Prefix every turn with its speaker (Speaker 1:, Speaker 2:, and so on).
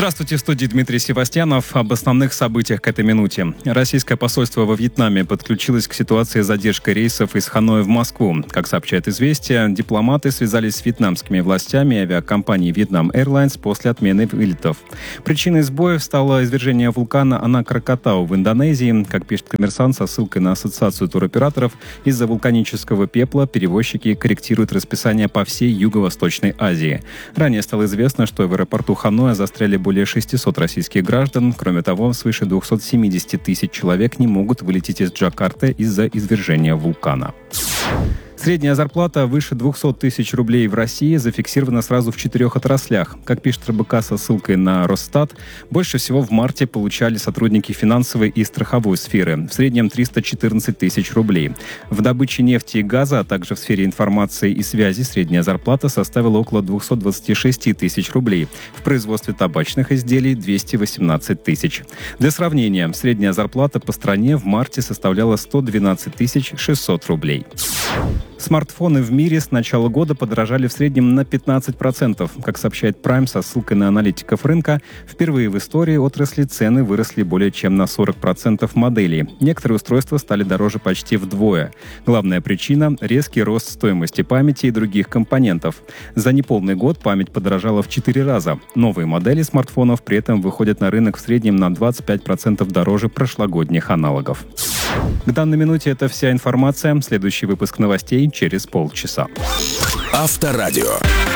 Speaker 1: Здравствуйте, в студии Дмитрий Севастьянов. Об основных событиях к этой минуте. Российское посольство во Вьетнаме подключилось к ситуации с задержкой рейсов из Ханоя в Москву. Как сообщает «Известия», дипломаты связались с вьетнамскими властями и авиакомпанией Vietnam Airlines после отмены вылетов. Причиной сбоев стало извержение вулкана Анак-Кракатау в Индонезии. Как пишет «Коммерсант» со ссылкой на Ассоциацию туроператоров, из-за вулканического пепла перевозчики корректируют расписание по всей Юго-Восточной Азии. Ранее стало известно, что в аэропорту Ханоя застряли более 600 российских граждан. Кроме того, свыше 270 тысяч человек не могут вылететь из Джакарты из-за извержения вулкана. Средняя зарплата выше 200 тысяч рублей в России зафиксирована сразу в 4 отраслях. Как пишет РБК со ссылкой на Росстат, больше всего в марте получали сотрудники финансовой и страховой сферы. В среднем 314 тысяч рублей. В добыче нефти и газа, а также в сфере информации и связи средняя зарплата составила около 226 тысяч рублей. В производстве табачных изделий 218 тысяч. Для сравнения, средняя зарплата по стране в марте составляла 112 600 рублей. Смартфоны в мире с начала года подорожали в среднем на 15%. Как сообщает Prime со ссылкой на аналитиков рынка, впервые в истории отрасли цены выросли более чем на 40% моделей. Некоторые устройства стали дороже почти вдвое. Главная причина – резкий рост стоимости памяти и других компонентов. За неполный год память подорожала в 4 раза. Новые модели смартфонов при этом выходят на рынок в среднем на 25% дороже прошлогодних аналогов. К данной минуте это вся информация. Следующий выпуск новостей через полчаса.
Speaker 2: Авторадио.